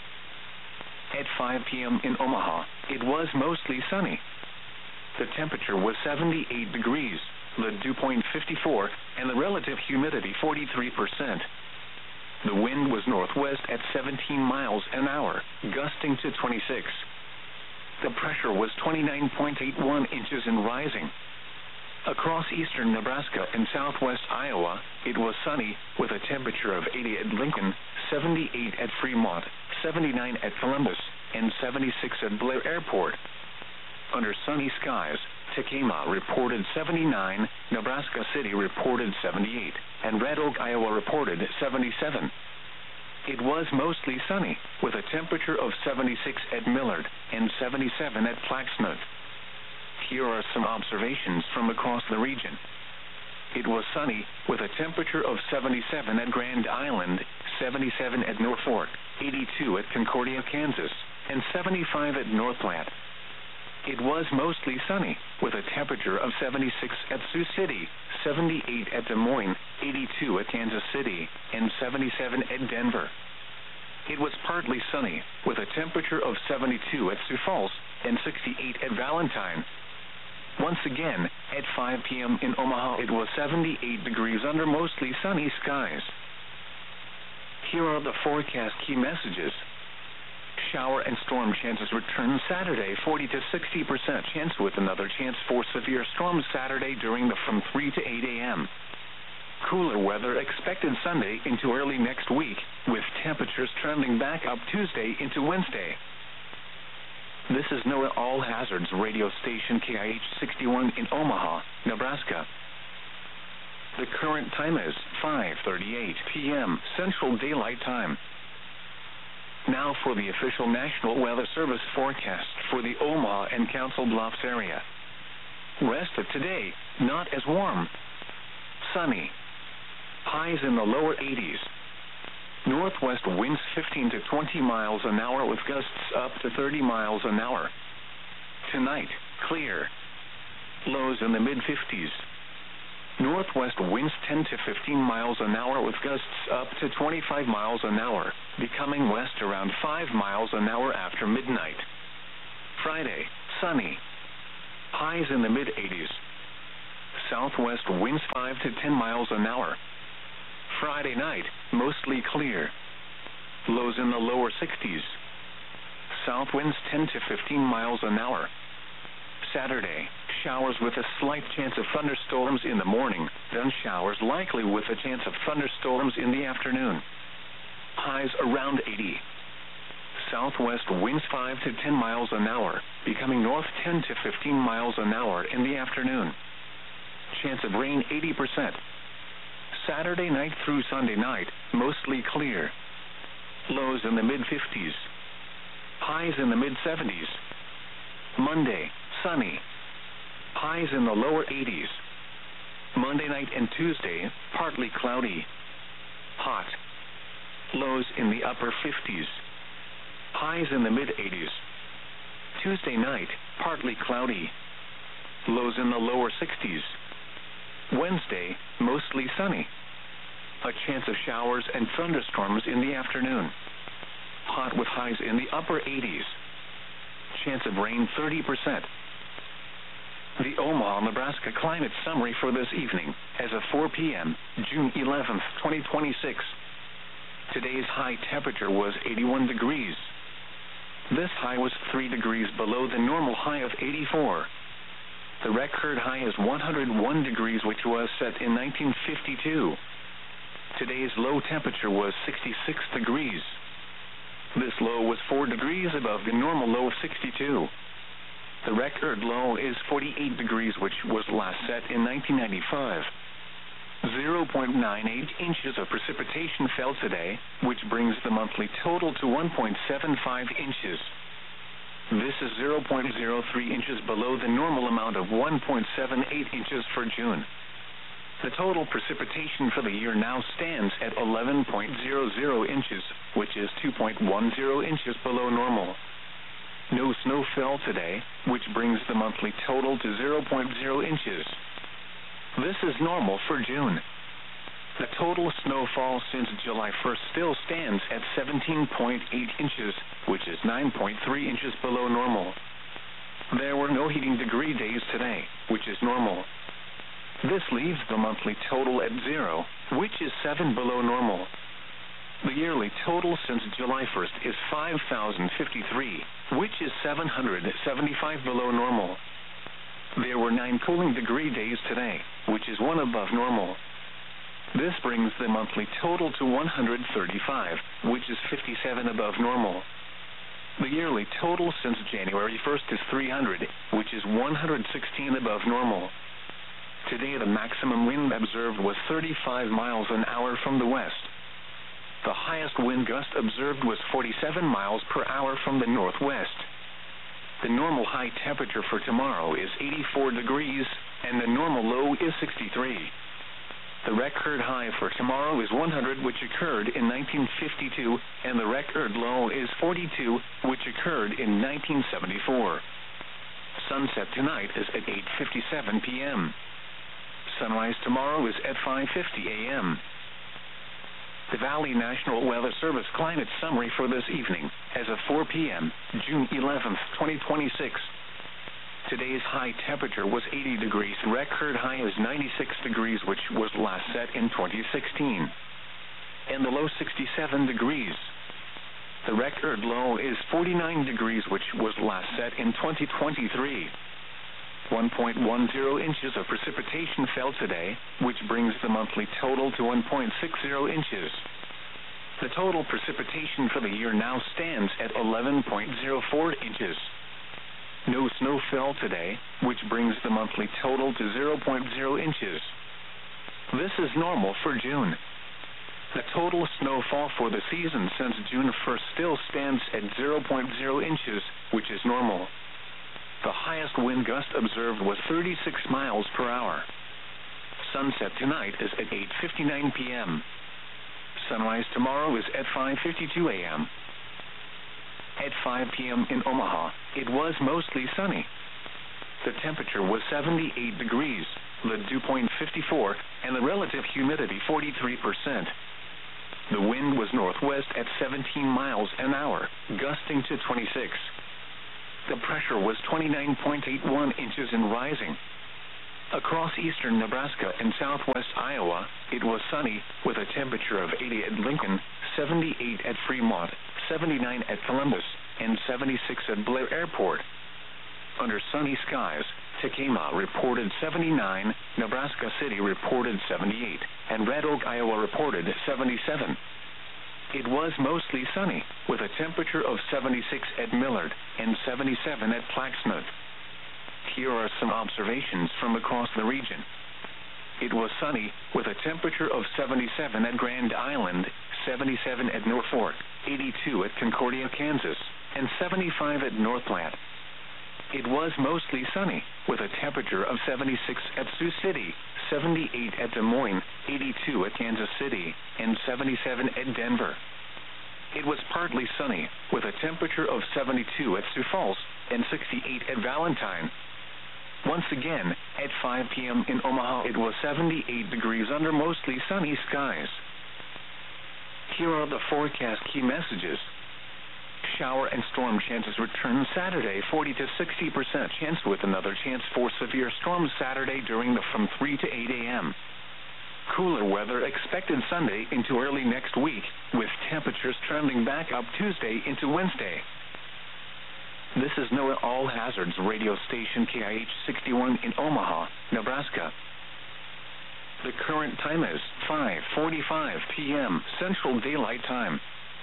At five p.m. in Omaha, it was mostly sunny. The temperature was seventy-eight degrees, the dew point fifty-four, and the relative humidity forty-three percent. The wind was northwest at seventeen miles an hour, gusting to twenty-six. The pressure was twenty-nine point eight one inches and rising. Across eastern Nebraska and southwest Iowa, it was sunny, with a temperature of eighty at Lincoln, seventy-eight at Fremont, seventy-nine at Columbus, and seventy-six at Blair Airport. Under sunny skies, Tekamah reported seventy-nine, Nebraska City reported seventy-eight, and Red Oak, Iowa reported seventy-seven. It was mostly sunny, with a temperature of seventy-six at Millard and seventy-seven at Flaxmouth. Here are some observations from across the region. It was sunny, with a temperature of seventy-seven at Grand Island, seventy-seven at North Fork, eighty-two at Concordia, Kansas, and seventy-five at Northland. It was mostly sunny, with a temperature of seventy-six at Sioux City, seventy-eight at Des Moines, eighty-two at Kansas City, and seventy-seven at Denver. It was partly sunny, with a temperature of seventy-two at Sioux Falls and sixty-eight at Valentine. Once again, at five p.m. in Omaha, it was seventy-eight degrees under mostly sunny skies. Here are the forecast key messages. Shower and storm chances return Saturday, forty to sixty percent chance with another chance for severe storms Saturday during the from three to eight a.m. Cooler weather expected Sunday into early next week, with temperatures trending back up Tuesday into Wednesday. This is NOAA All Hazards radio station K I H sixty-one in Omaha, Nebraska. The current time is five thirty-eight p.m. Central Daylight Time. Now for the official National Weather Service forecast for the Omaha and Council Bluffs area. Rest of today, not as warm. Sunny. Highs in the lower eighties. Northwest winds fifteen to twenty miles an hour with gusts up to thirty miles an hour. Tonight, clear. Lows in the mid fifties. Northwest winds ten to fifteen miles an hour with gusts up to twenty-five miles an hour, becoming west around five miles an hour after midnight. Friday, sunny. Highs in the mid eighties. Southwest winds five to ten miles an hour. Friday night, mostly clear. Lows in the lower sixties. South winds ten to fifteen miles an hour. Saturday, showers with a slight chance of thunderstorms in the morning, then showers likely with a chance of thunderstorms in the afternoon. Highs around eighty. Southwest winds five to ten miles an hour, becoming north ten to fifteen miles an hour in the afternoon. Chance of rain eighty percent. Saturday night through Sunday night, mostly clear. Lows in the mid fifties. Highs in the mid seventies. Monday, sunny. Highs in the lower eighties. Monday night and Tuesday, partly cloudy. Hot. Lows in the upper fifties. Highs in the mid eighties. Tuesday night, partly cloudy. Lows in the lower sixties. Wednesday, mostly sunny. A chance of showers and thunderstorms in the afternoon. Hot with highs in the upper eighties. Chance of rain thirty percent. The Omaha, Nebraska climate summary for this evening, as of four p.m., June eleventh, twenty twenty-six. Today's high temperature was eighty-one degrees. This high was three degrees below the normal high of eighty-four. The record high is one hundred one degrees, which was set in nineteen fifty-two. Today's low temperature was sixty-six degrees. This low was four degrees above the normal low of sixty-two. The record low is forty-eight degrees, which was last set in nineteen ninety-five. zero point nine eight inches of precipitation fell today, which brings the monthly total to one point seven five inches. This is zero point zero three inches below the normal amount of one point seven eight inches for June. The total precipitation for the year now stands at eleven point zero zero inches, which is two point one zero inches below normal. No snow fell today, which brings the monthly total to zero point zero inches. This is normal for June. The total snowfall since July first still stands at seventeen point eight inches, which is nine point three inches below normal. There were no heating degree days today, which is normal. This leaves the monthly total at zero, which is seven below normal. The yearly total since July first is five thousand fifty-three, which is seven hundred seventy-five below normal. There were nine cooling degree days today, which is one above normal. This brings the monthly total to one hundred thirty-five, which is fifty-seven above normal. The yearly total since January first is three hundred, which is one hundred sixteen above normal. Today the maximum wind observed was thirty-five miles an hour from the west. The highest wind gust observed was forty-seven miles per hour from the northwest. The normal high temperature for tomorrow is eighty-four degrees, and the normal low is sixty-three. The record high for tomorrow is one hundred, which occurred in nineteen fifty-two, and the record low is forty-two, which occurred in nineteen seventy-four. Sunset tonight is at eight fifty-seven p.m. Sunrise tomorrow is at five fifty a.m. The Valley National Weather Service climate summary for this evening, as of four p.m., June eleventh, twenty twenty-six. Today's high temperature was eighty degrees. Record high is ninety-six degrees, which was last set in twenty sixteen. And the low sixty-seven degrees. The record low is forty-nine degrees, which was last set in twenty twenty-three. one point one zero inches of precipitation fell today, which brings the monthly total to one point six zero inches. The total precipitation for the year now stands at eleven point zero four inches. No snow fell today, which brings the monthly total to zero point zero inches. This is normal for June. The total snowfall for the season since June first still stands at zero point zero inches, which is normal. The highest wind gust observed was thirty-six miles per hour. Sunset tonight is at eight fifty-nine p.m. Sunrise tomorrow is at five fifty-two a.m. At five p.m. in Omaha, it was mostly sunny. The temperature was seventy-eight degrees, the dew point fifty-four, and the relative humidity forty-three percent. The wind was northwest at seventeen miles an hour, gusting to twenty-six. The pressure was twenty-nine point eight one inches and rising. Across eastern Nebraska and southwest Iowa, it was sunny, with a temperature of eighty at Lincoln, seventy-eight at Fremont, seventy-nine at Columbus, and seventy-six at Blair Airport. Under sunny skies, Tekamah reported seventy-nine, Nebraska City reported seventy-eight, and Red Oak, Iowa reported seventy-seven. It was mostly sunny, with a temperature of seventy-six at Millard and seventy-seven at Plaquemine. Here are some observations from across the region. It was sunny, with a temperature of seventy-seven at Grand Island, seventy-seven at Norfolk, eighty-two at Concordia, Kansas, and seventy-five at North Platte. It was mostly sunny, with a temperature of seventy-six at Sioux City, seventy-eight at Des Moines, eighty-two at Kansas City, and seventy-seven at Denver. It was partly sunny, with a temperature of seventy-two at Sioux Falls, and sixty-eight at Valentine. Once again, at five p m in Omaha, it was seventy-eight degrees under mostly sunny skies. Here are the forecast key messages. Shower and storm chances return Saturday, forty to sixty percent chance, with another chance for severe storms Saturday during the from three to eight a m Cooler weather expected Sunday into early next week, with temperatures trending back up Tuesday into Wednesday. This is NOAA All Hazards radio station K I H sixty-one in Omaha, Nebraska. The current time is five forty-five p m Central Daylight Time.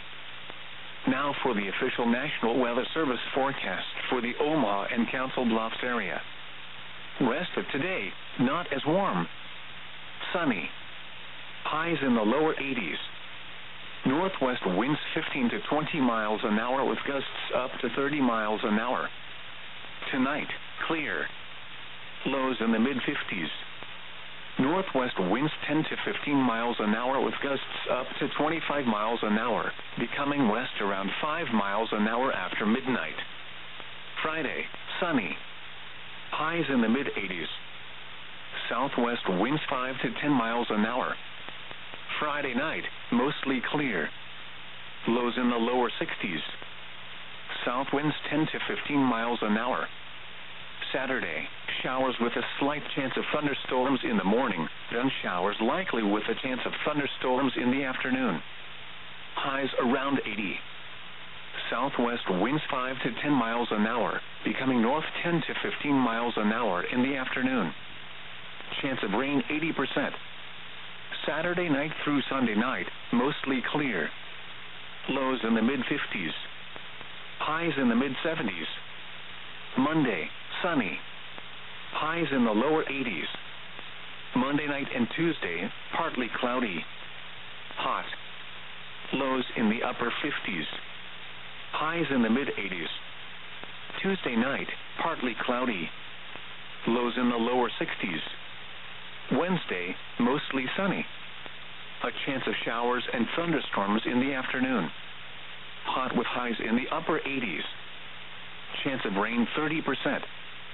Now for the official National Weather Service forecast for the Omaha and Council Bluffs area. Rest of today, not as warm. Sunny. Highs in the lower eighties. Northwest winds fifteen to twenty miles an hour with gusts up to thirty miles an hour. Tonight, clear. Lows in the mid fifties. Northwest winds ten to fifteen miles an hour with gusts up to twenty-five miles an hour, becoming west around five miles an hour after midnight. Friday, sunny. Highs in the mid eighties. Southwest winds five to ten miles an hour. Friday night, mostly clear. Lows in the lower sixties. South winds ten to fifteen miles an hour. Saturday, showers with a slight chance of thunderstorms in the morning, then showers likely with a chance of thunderstorms in the afternoon. Highs around eighty. Southwest winds five to ten miles an hour, becoming north ten to fifteen miles an hour in the afternoon. Chance of rain eighty percent. Saturday night through Sunday night, mostly clear. Lows in the mid fifties. Highs in the mid seventies. Monday, sunny. Highs in the lower eighties. Monday night and Tuesday, partly cloudy. Hot. Lows in the upper fifties. Highs in the mid eighties. Tuesday night, partly cloudy. Lows in the lower sixties. Wednesday, mostly sunny. A chance of showers and thunderstorms in the afternoon. Hot with highs in the upper eighties. Chance of rain thirty percent.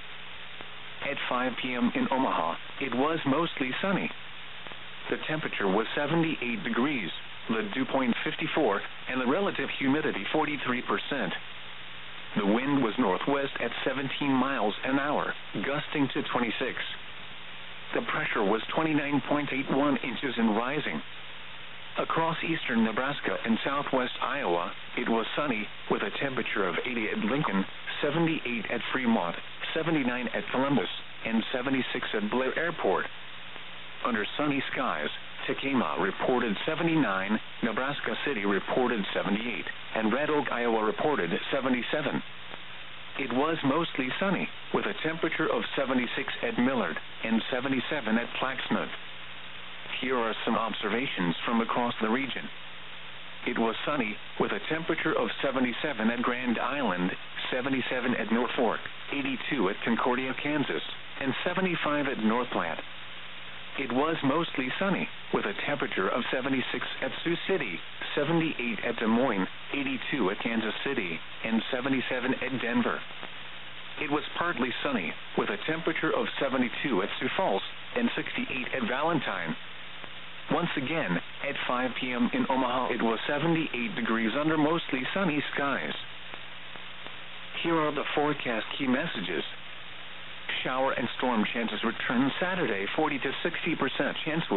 At five p m in Omaha, it was mostly sunny. The temperature was seventy-eight degrees, the dew point fifty-four, and the relative humidity forty-three percent. The wind was northwest at seventeen miles an hour, gusting to twenty-six. The pressure was twenty-nine point eight one inches and rising. Across eastern Nebraska and southwest Iowa, it was sunny, with a temperature of eighty at Lincoln, seventy-eight at Fremont, seventy-nine at Columbus, and seventy-six at Blair Airport. Under sunny skies, Tekamah reported seventy-nine, Nebraska City reported seventy-eight, and Red Oak, Iowa reported seventy-seven. It was mostly sunny, with a temperature of seventy-six at Millard and seventy-seven at Plaquemine. Here are some observations from across the region. It was sunny, with a temperature of seventy-seven at Grand Island, seventy-seven at Norfolk, eighty-two at Concordia, Kansas, and seventy-five at North Platte. It was mostly sunny, with a temperature of seventy-six at Sioux City, seventy-eight at Des Moines, eighty-two at Kansas City, and seventy-seven at Denver. it was partly sunny, with a temperature of seventy-two at Sioux Falls and sixty-eight at Valentine. Once again, at five p.m. in Omaha, it was seventy-eight degrees under mostly sunny skies. Here are the forecast key messages. Shower and storm chances return Saturday, forty to sixty percent chance.